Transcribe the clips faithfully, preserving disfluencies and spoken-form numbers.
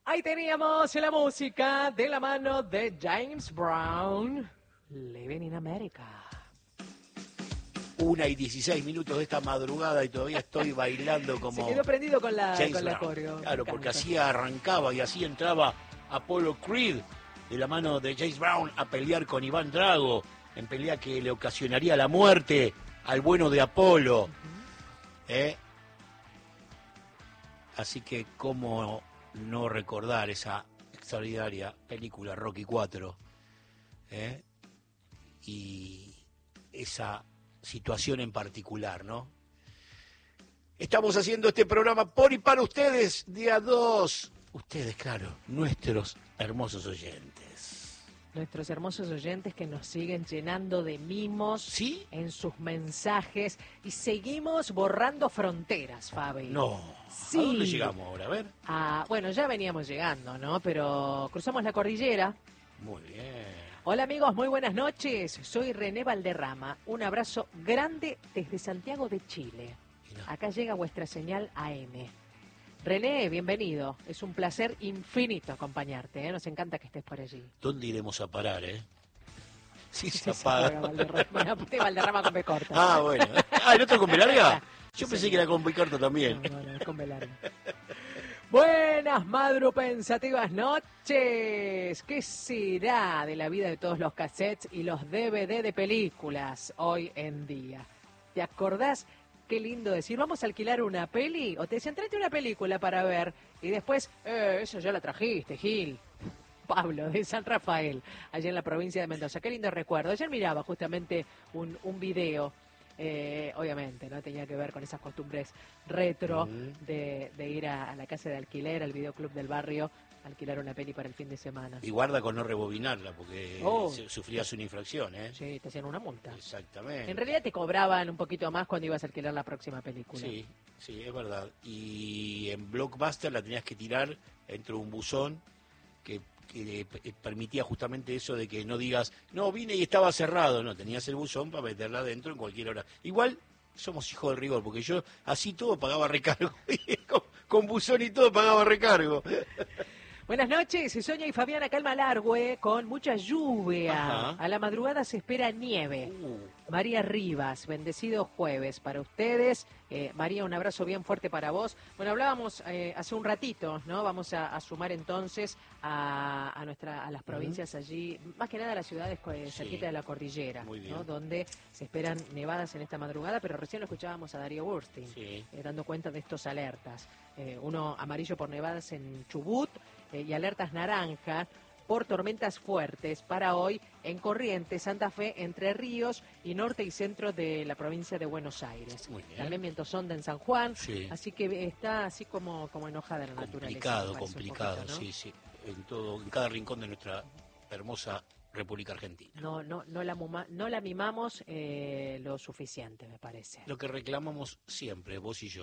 Ahí teníamos la música de la mano de James Brown, Living in America. Una y dieciséis minutos de esta madrugada y todavía estoy bailando como... Se quedó prendido con la, James con la Brown. coreo. Claro, porque así arrancaba y así entraba Apollo Creed de la mano de James Brown a pelear con Iván Drago, en pelea que le ocasionaría la muerte al bueno de Apolo. Uh-huh. ¿Eh? Así que cómo no recordar esa extraordinaria película Rocky cuatro, ¿eh? Y esa situación en particular, ¿no? Estamos haciendo este programa por y para ustedes, día dos. Ustedes, claro, nuestros hermosos oyentes. Nuestros hermosos oyentes que nos siguen llenando de mimos, ¿sí?, en sus mensajes, y seguimos borrando fronteras, Fabi. No, sí. ¿A dónde llegamos ahora? A ver. Ah, bueno, ya veníamos llegando, ¿no? Pero cruzamos la cordillera. Muy bien. Hola amigos, muy buenas noches. Soy René Valderrama. Un abrazo grande desde Santiago de Chile. Mirá. Acá llega vuestra señal A M. René, bienvenido. Es un placer infinito acompañarte, ¿eh? Nos encanta que estés por allí. ¿Dónde iremos a parar, eh? Sí, sí se, se apaga. apaga Valderrama. Bueno, Valderrama con B corta. Ah, bueno. Ah, ¿el otro con B larga? Yo sí, pensé que era con B corta también. No, no, es con B larga. Buenas madrupensativas noches. ¿Qué será de la vida de todos los cassettes y los D V D de películas hoy en día? ¿Te acordás? Qué lindo decir, vamos a alquilar una peli, o te decían, tráete una película para ver, y después, eh, eso ya la trajiste, Gil. Pablo, de San Rafael, allá en la provincia de Mendoza. Qué lindo recuerdo. Ayer miraba justamente un, un video, eh, obviamente, ¿no? Tenía que ver con esas costumbres retro uh-huh. de, de ir a, a la casa de alquiler, al videoclub del barrio, alquilar una peli para el fin de semana. Y guarda con no rebobinarla, porque oh. sufrías una infracción, ¿eh? Sí, te hacían una multa. Exactamente. En realidad te cobraban un poquito más cuando ibas a alquilar la próxima película. Sí, sí, es verdad. Y en Blockbuster la tenías que tirar dentro de un buzón que, que permitía justamente eso de que no digas, no, vine y estaba cerrado. No, tenías el buzón para meterla adentro en cualquier hora. Igual somos hijos del rigor, porque yo así todo pagaba recargo. con, con buzón y todo pagaba recargo. Buenas noches, Sonia y Fabián, acá en Malargüe, con mucha lluvia. Ajá. A la madrugada se espera nieve. Uh. María Rivas, bendecido jueves para ustedes. Eh, María, un abrazo bien fuerte para vos. Bueno, hablábamos eh, hace un ratito, ¿no? Vamos a, a sumar entonces a, a, nuestra, a las provincias uh-huh. allí, más que nada a las ciudades eh, cerquita sí. de la cordillera, ¿no? Donde se esperan nevadas en esta madrugada, pero recién lo escuchábamos a Darío Burstein, sí. eh, dando cuenta de estos alertas. Eh, uno amarillo por nevadas en Chubut, Eh, y alertas naranja por tormentas fuertes para hoy en Corrientes, Santa Fe, Entre Ríos y norte y centro de la provincia de Buenos Aires. También viento sonda en San Juan, sí. así que está así como, como enojada la complicado, naturaleza. Complicado, complicado, ¿no? sí, sí, en todo, en cada rincón de nuestra hermosa República Argentina. No, no, no la, muma, no la mimamos eh, lo suficiente, me parece. Lo que reclamamos siempre, vos y yo.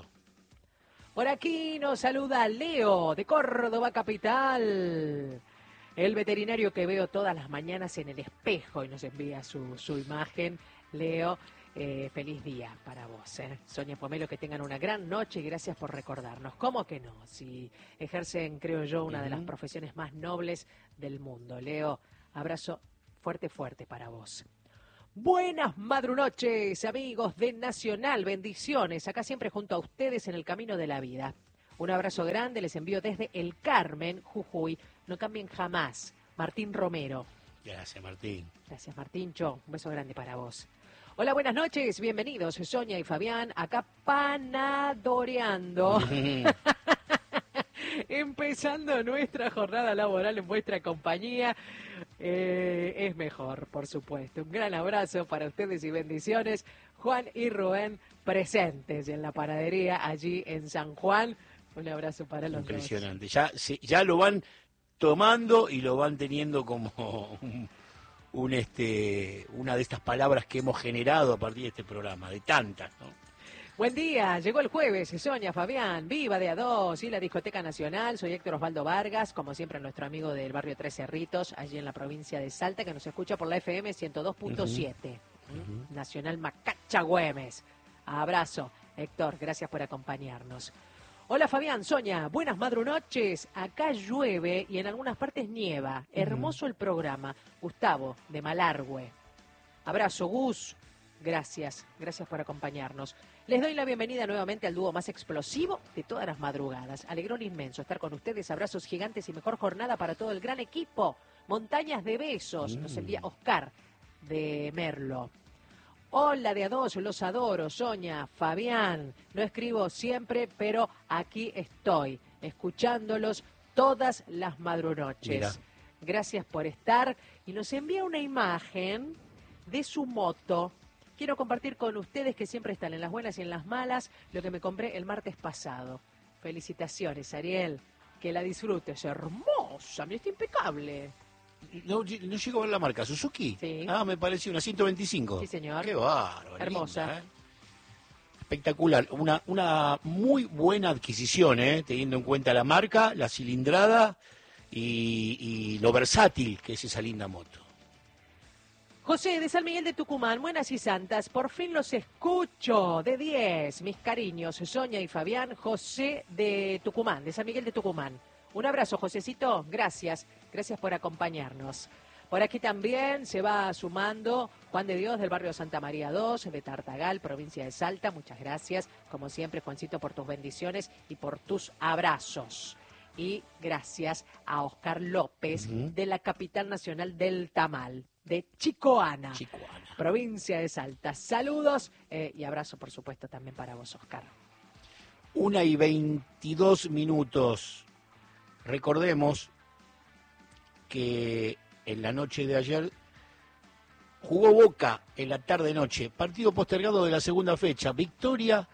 Por aquí nos saluda Leo, de Córdoba capital. El veterinario que veo todas las mañanas en el espejo y nos envía su, su imagen. Leo, eh, feliz día para vos. ¿eh? Sonia Pomelo, que tengan una gran noche y gracias por recordarnos. ¿Cómo que no? Si ejercen, creo yo, una uh-huh. de las profesiones más nobles del mundo. Leo, abrazo fuerte, fuerte para vos. Buenas madrunoches, amigos de Nacional, bendiciones, acá siempre junto a ustedes en el camino de la vida. Un abrazo grande, les envío desde El Carmen, Jujuy, no cambien jamás. Martín Romero. Gracias, Martín. Gracias, Martín. Yo, un beso grande para vos. Hola, buenas noches, bienvenidos, Sonia y Fabián, acá panadoreando. Empezando nuestra jornada laboral en vuestra compañía. Eh, es mejor, por supuesto. Un gran abrazo para ustedes y bendiciones. Juan y Rubén presentes en la panadería allí en San Juan. Un abrazo para los Impresionante. dos. Ya, se, ya lo van tomando y lo van teniendo como un, un este una de estas palabras que hemos generado a partir de este programa, de tantas, ¿no? Buen día, llegó el jueves, Sonia, Fabián, viva de a dos y la Discoteca Nacional. Soy Héctor Osvaldo Vargas, como siempre nuestro amigo del barrio Tres Cerritos, allí en la provincia de Salta, que nos escucha por la F M ciento dos punto siete, uh-huh. uh-huh. Nacional Macacha Güemes. Abrazo, Héctor, gracias por acompañarnos. Hola Fabián, Sonia, buenas madrunoches. Acá llueve y en algunas partes nieva. Hermoso el programa. Gustavo, de Malargüe. Abrazo, Gus. Gracias, gracias por acompañarnos. Les doy la bienvenida nuevamente al dúo más explosivo de todas las madrugadas. Alegrón inmenso estar con ustedes. Abrazos gigantes y mejor jornada para todo el gran equipo. Montañas de besos. Nos envía Oscar de Merlo. Hola de a dos, los adoro, Sonia, Fabián. No escribo siempre, pero aquí estoy, escuchándolos todas las madrunoches. Mira. Gracias por estar. Y nos envía una imagen de su moto. Quiero compartir con ustedes, que siempre están en las buenas y en las malas, lo que me compré el martes pasado. Felicitaciones, Ariel. Que la disfrutes. Hermosa, mira, está impecable. No, no llego a ver la marca. ¿Suzuki? Sí. Ah, me pareció una ciento veinticinco. Sí, señor. Qué bárbaro. Hermosa. Linda, ¿eh? Espectacular. Una, una muy buena adquisición, ¿eh? Teniendo en cuenta la marca, la cilindrada y, y lo versátil que es esa linda moto. José de San Miguel de Tucumán, buenas y santas, por fin los escucho, de diez, mis cariños, Sonia y Fabián. José de Tucumán, de San Miguel de Tucumán. Un abrazo, Josecito, gracias, gracias por acompañarnos. Por aquí también se va sumando Juan de Dios del barrio Santa María dos, de Tartagal, provincia de Salta, muchas gracias, como siempre, Juancito, por tus bendiciones y por tus abrazos. Y gracias a Oscar López, uh-huh. de la capital nacional del tamal, de Chicoana, Chicoana. provincia de Salta. Saludos eh, y abrazo, por supuesto, también para vos, Oscar. Una y veintidós minutos. Recordemos que en la noche de ayer jugó Boca en la tarde-noche, partido postergado de la segunda fecha, victoria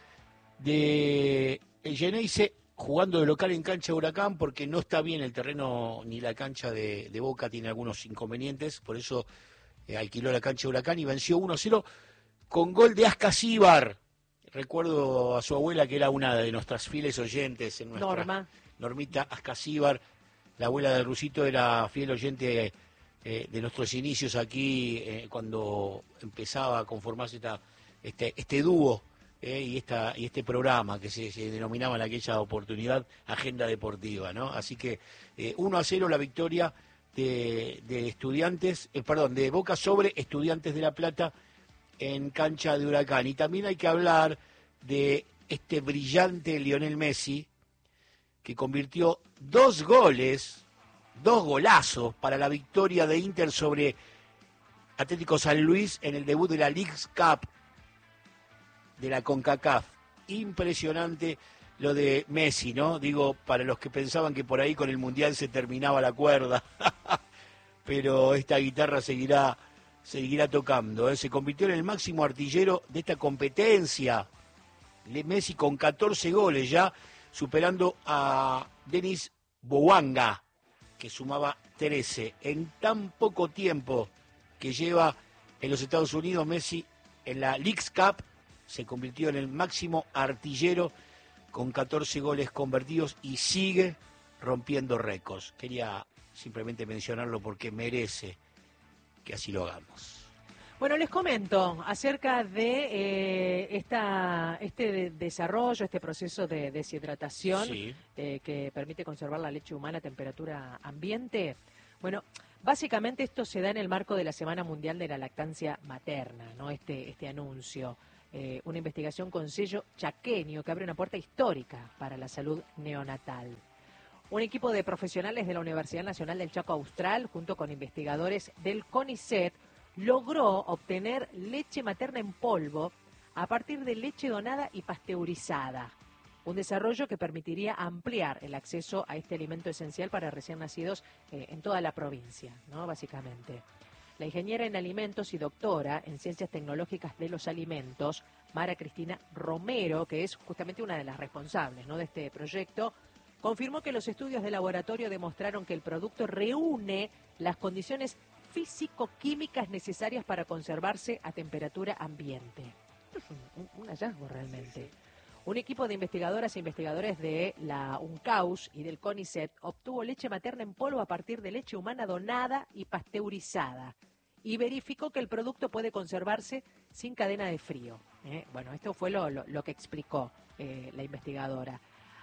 de el Geneise jugando de local en cancha de Huracán, porque no está bien el terreno ni la cancha de, de Boca, tiene algunos inconvenientes, por eso eh, alquiló la cancha de Huracán y venció uno a cero con gol de Ascasíbar. Recuerdo a su abuela, que era una de nuestras fieles oyentes en nuestra... Norma. Normita Ascasíbar, la abuela de Rusito, era fiel oyente eh, de nuestros inicios aquí, eh, cuando empezaba a conformarse esta, este, este dúo eh, y, esta, y este programa que se, se denominaba en aquella oportunidad Agenda Deportiva, ¿no? Así que eh, uno a cero la victoria de, de estudiantes, eh, perdón, de Boca sobre Estudiantes de La Plata en cancha de Huracán. Y también hay que hablar de este brillante Lionel Messi, que convirtió dos goles, dos golazos para la victoria de Inter sobre Atlético San Luis en el debut de la Leagues Cup de la CONCACAF. Impresionante lo de Messi, ¿no? Digo, para los que pensaban que por ahí con el Mundial se terminaba la cuerda, pero esta guitarra seguirá, seguirá tocando, ¿eh? Se convirtió en el máximo artillero de esta competencia. Messi con catorce goles ya, superando a Denis Bouanga, que sumaba trece. En tan poco tiempo que lleva en los Estados Unidos, Messi en la Leagues Cup se convirtió en el máximo artillero con catorce goles convertidos y sigue rompiendo récords. Quería simplemente mencionarlo porque merece que así lo hagamos. Bueno, les comento acerca de eh, esta, este de desarrollo, este proceso de deshidratación, sí. eh, que permite conservar la leche humana a temperatura ambiente. Bueno, básicamente esto se da en el marco de la Semana Mundial de la Lactancia Materna, ¿no? Este, este anuncio, eh, una investigación con sello chaqueño que abre una puerta histórica para la salud neonatal. Un equipo de profesionales de la Universidad Nacional del Chaco Austral, junto con investigadores del CONICET, logró obtener leche materna en polvo a partir de leche donada y pasteurizada. Un desarrollo que permitiría ampliar el acceso a este alimento esencial para recién nacidos eh, en toda la provincia, ¿no? Básicamente. La ingeniera en alimentos y doctora en ciencias tecnológicas de los alimentos, Mara Cristina Romero, que es justamente una de las responsables, ¿no?, de este proyecto, confirmó que los estudios de laboratorio demostraron que el producto reúne las condiciones físico-químicas necesarias para conservarse a temperatura ambiente. Es un, un, un hallazgo realmente. Un equipo de investigadoras e investigadores de la UNCAUS y del CONICET obtuvo leche materna en polvo a partir de leche humana donada y pasteurizada y verificó que el producto puede conservarse sin cadena de frío. ¿eh? Bueno, esto fue lo, lo, lo que explicó eh, la investigadora.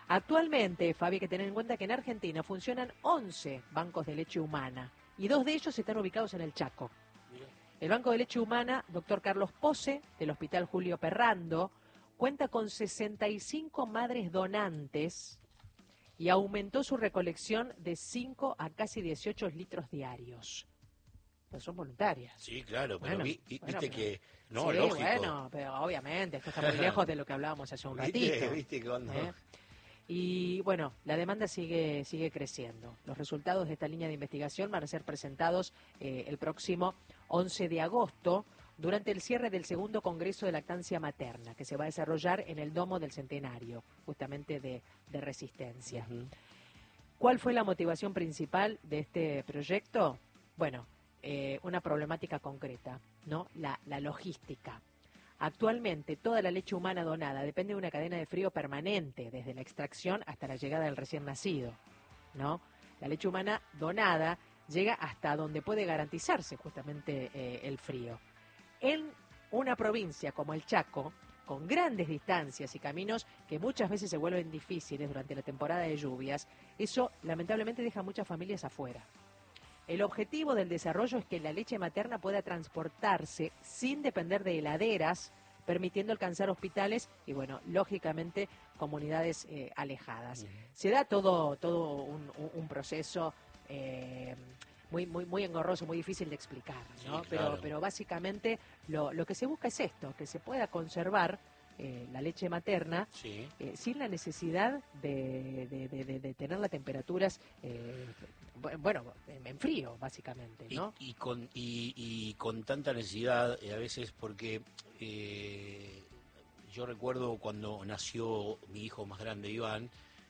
Actualmente, Fabi, hay que tener en cuenta que en Argentina funcionan once bancos de leche humana y dos de ellos están ubicados en el Chaco. El Banco de Leche Humana, doctor Carlos Pose, del Hospital Julio Perrando, cuenta con sesenta y cinco madres donantes y aumentó su recolección de cinco a casi dieciocho litros diarios. Pues son voluntarias. Sí, claro, pero Bueno, vi- vi- bueno, viste pero- que... No, sí, lógico. bueno, pero obviamente, esto está muy lejos de lo que hablábamos hace un ratito. ¿Viste? ¿Viste cuando... ¿eh? Y bueno, la demanda sigue sigue creciendo. Los resultados de esta línea de investigación van a ser presentados eh, el próximo once de agosto durante el cierre del segundo Congreso de Lactancia Materna, que se va a desarrollar en el Domo del Centenario, justamente de, de Resistencia. Ujú. ¿Cuál fue la motivación principal de este proyecto? Bueno, eh, una problemática concreta, ¿no? La, la logística. Actualmente, toda la leche humana donada depende de una cadena de frío permanente, desde la extracción hasta la llegada del recién nacido, ¿no? La leche humana donada llega hasta donde puede garantizarse justamente eh, el frío. En una provincia como el Chaco, con grandes distancias y caminos que muchas veces se vuelven difíciles durante la temporada de lluvias, eso lamentablemente deja a muchas familias afuera. El objetivo del desarrollo es que la leche materna pueda transportarse sin depender de heladeras, permitiendo alcanzar hospitales y, bueno, lógicamente, comunidades eh, alejadas. Ujú. Se da todo, todo un, un- un proceso eh, muy, muy, muy engorroso, muy difícil de explicar, ¿no? Sí, pero, claro. pero básicamente lo, lo que se busca es esto, que se pueda conservar eh, la leche materna Sí. eh, sin la necesidad de, de, de, de- de tener las temperaturas, eh, bu- bueno, en, en frío, básicamente, Y, ¿no? y con, y, y con tanta necesidad, eh, a veces porque eh, yo recuerdo cuando nació mi hijo más grande, Iván,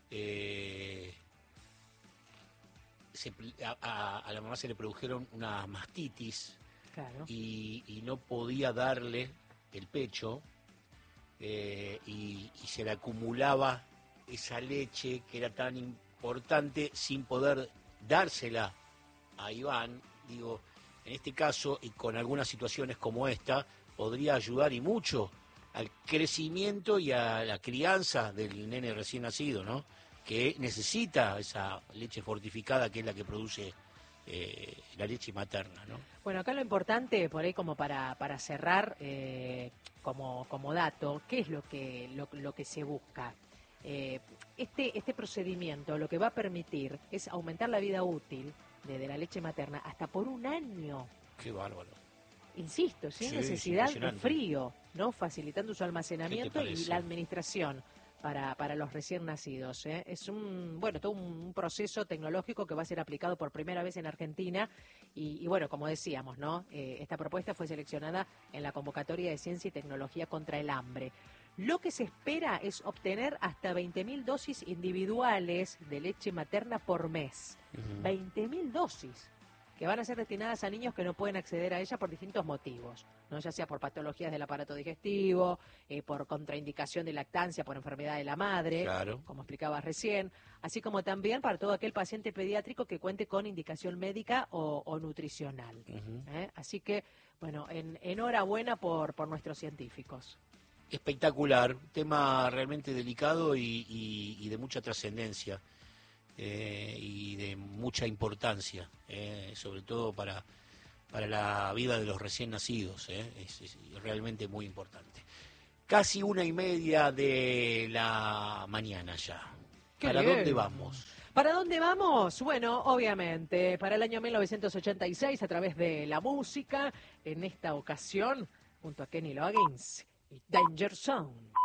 eh, se pl- a, a- a la mamá se le produjeron una mastitis Claro. y, y no podía darle el pecho eh, y, y se le acumulaba esa leche que era tan importante sin poder dársela a Iván. Digo, en este caso y con algunas situaciones como esta, podría ayudar y mucho al crecimiento y a la crianza del nene recién nacido, ¿no? Que necesita esa leche fortificada que es la que produce eh, la leche materna, ¿no? Bueno, acá lo importante, por ahí como para, para cerrar, eh, como, como dato, ¿qué es lo que, lo, lo que se busca? Eh, este, este procedimiento lo que va a permitir es aumentar la vida útil de, de la leche materna hasta por un año. Qué bárbaro. Insisto, sin Sí, es necesidad de impresionante. frío, ¿no? Facilitando su almacenamiento y parece? la administración para, para los recién nacidos, ¿eh? Es un, bueno, todo un proceso tecnológico que va a ser aplicado por primera vez en Argentina y, y bueno, como decíamos, ¿no? Eh, esta propuesta fue seleccionada en la convocatoria de Ciencia y Tecnología contra el Hambre. Lo que se espera es obtener hasta veinte mil dosis individuales de leche materna por mes. Ujú. veinte mil dosis que van a ser destinadas a niños que no pueden acceder a ella por distintos motivos, ¿no? Ya sea por patologías del aparato digestivo, eh, por contraindicación de lactancia, por enfermedad de la madre, Claro. como explicabas recién, así como también para todo aquel paciente pediátrico que cuente con indicación médica o, o nutricional. Ujú. ¿eh? Así que, bueno, en, enhorabuena por, por nuestros científicos. Espectacular, tema realmente delicado y, y- y de mucha trascendencia eh, y de mucha importancia, eh, sobre todo para, para la vida de los recién nacidos, eh, es, es realmente muy importante. Casi una y media de la mañana ya. Qué ¿Para bien. dónde vamos? ¿Para dónde vamos? Bueno, obviamente, para el año mil novecientos ochenta y seis, a través de la música, en esta ocasión, junto a Kenny Loggins y Danger Zone.